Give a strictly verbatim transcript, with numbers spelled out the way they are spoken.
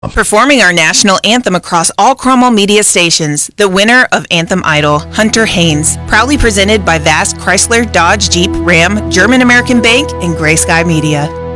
Performing our national anthem across all Cromwell media stations, the winner of Anthem Idol, Hunter Haynes, proudly presented by Vast Chrysler, Dodge, Jeep, Ram, German American Bank, and Gray Sky Media.